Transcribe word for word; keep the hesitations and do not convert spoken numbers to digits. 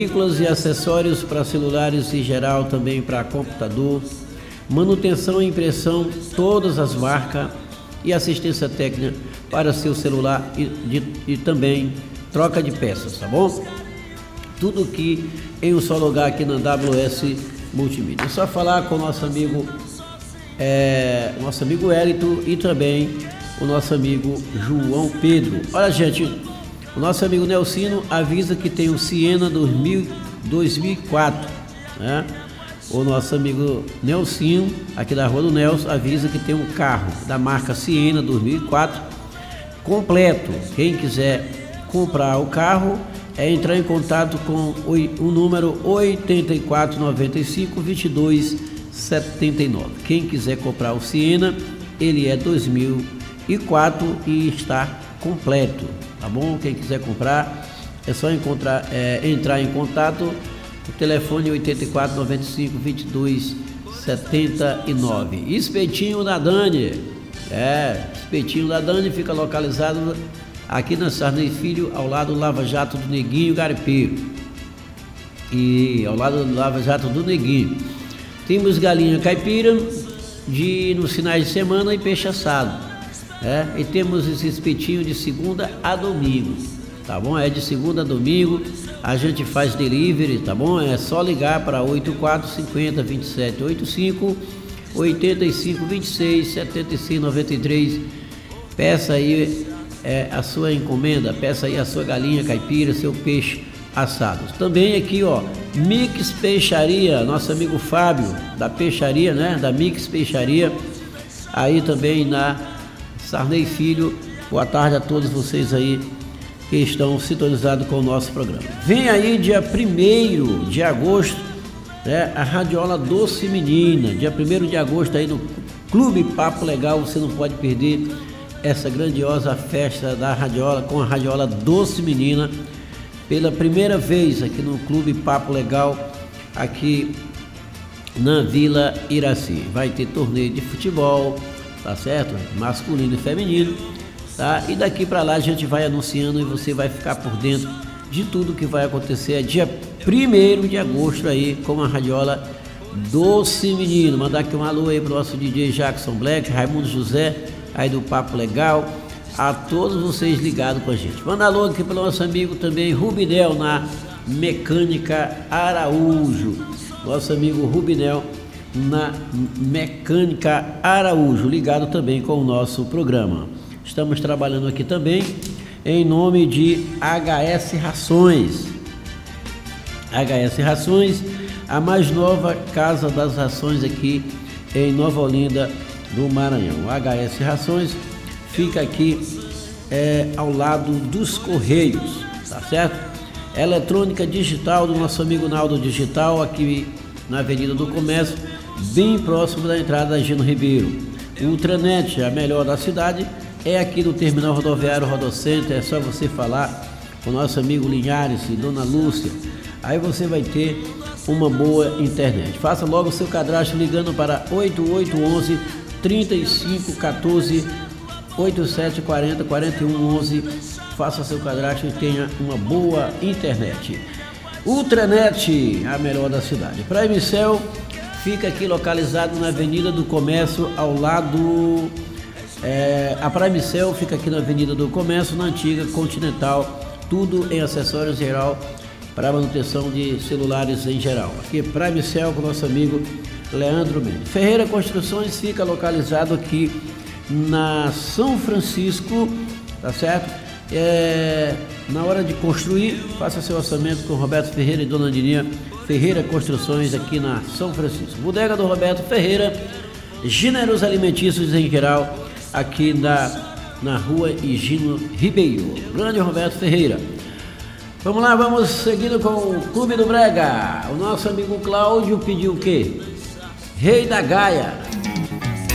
Películas e acessórios para celulares em geral, também para computador, manutenção e impressão, todas as marcas e assistência técnica para seu celular e, de, e também troca de peças, tá bom? Tudo aqui em um só lugar aqui na W S Multimídia. É só falar com o nosso amigo, é, nosso amigo Hélito e também o nosso amigo João Pedro. Olha, gente, o nosso amigo Nelsino avisa que tem o Siena dois mil e quatro, né? O nosso amigo Nelsino, aqui da Rua do Nelson, avisa que tem um carro da marca Siena dois mil e quatro completo. Quem quiser comprar o carro é entrar em contato com o, o número oito quatro nove cinco, dois dois sete nove. Quem quiser comprar o Siena, ele é dois mil e quatro e está completo, tá bom? Quem quiser comprar é só encontrar, é, entrar em contato. O telefone oito quatro nove cinco, dois dois sete nove. Espetinho da Dani, é, Espetinho da Dani fica localizado aqui na Sarney Filho, ao lado do Lava Jato do Neguinho Garipeiro, e ao lado do Lava Jato do Neguinho temos galinha caipira de nos finais de semana e peixe assado. É, e temos esse espetinho de segunda a domingo, tá bom? É de segunda a domingo, a gente faz delivery, tá bom? É só ligar para oito quatro cinco zero, dois sete oito cinco, oito cinco, dois seis, sete seis nove três. Peça aí é, a sua encomenda, peça aí a sua galinha caipira, seu peixe assado. Também aqui, ó, Mix Peixaria, nosso amigo Fábio da Peixaria, né? Da Mix Peixaria, aí também na Sarney Filho. Boa tarde a todos vocês aí que estão sintonizados com o nosso programa. Vem aí dia primeiro de agosto, né, a Radiola Doce Menina, dia primeiro de agosto aí no Clube Papo Legal. Você não pode perder essa grandiosa festa da Radiola com a Radiola Doce Menina, pela primeira vez aqui no Clube Papo Legal, aqui na Vila Iraci. Vai ter torneio de futebol, tá certo? Masculino e feminino, tá? E daqui para lá a gente vai anunciando e você vai ficar por dentro de tudo que vai acontecer. É dia primeiro de agosto aí com a Radiola Doce Menino. Mandar aqui um alô aí pro nosso D J Jackson Black, Raimundo José, aí do Papo Legal, a todos vocês ligados com a gente. Manda alô aqui pro nosso amigo também Rubinel, na Mecânica Araújo. Nosso amigo Rubinel na Mecânica Araújo, ligado também com o nosso programa. Estamos trabalhando aqui também em nome de H S Rações. H S Rações, a mais nova casa das rações aqui em Nova Olinda do Maranhão. H S Rações fica aqui é, ao lado dos Correios, tá certo? Eletrônica digital do nosso amigo Naldo Digital, aqui na Avenida do Comércio, bem próximo da entrada da Gino Ribeiro. Ultranet, a melhor da cidade, é aqui no Terminal Rodoviário Rodocenter. É só você falar com o nosso amigo Linhares e Dona Lúcia, aí você vai ter uma boa internet. Faça logo o seu cadastro ligando para oito oito um um, três cinco um quatro, oito sete quatro zero, quatro um um um. Faça seu cadastro e tenha uma boa internet. Ultranet, a melhor da cidade. Prime Cell fica aqui localizado na Avenida do Comércio, ao lado... É, a Prime Cell fica aqui na Avenida do Comércio, na antiga Continental. Tudo em acessórios geral para manutenção de celulares em geral. Aqui Prime Cell com o nosso amigo Leandro Mendes. Ferreira Construções fica localizado aqui na São Francisco, tá certo? É, na hora de construir, faça seu orçamento com Roberto Ferreira e Dona Dininha. Ferreira Construções aqui na São Francisco. Bodega do Roberto Ferreira, gêneros alimentícios em geral, aqui na, na rua Higino Ribeiro. Grande Roberto Ferreira. Vamos lá, vamos seguindo com o Clube do Brega. O nosso amigo Cláudio pediu o quê? Rei da Gaia.